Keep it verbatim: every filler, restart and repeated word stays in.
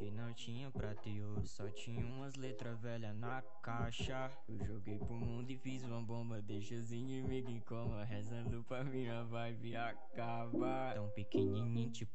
que não tinha prata e ouro, só tinha umas letras velhas na caixa. Eu joguei pro mundo e fiz uma bomba, deixa os inimigos em coma, rezando pra minha vibe acabar. Tão pequenininho tipo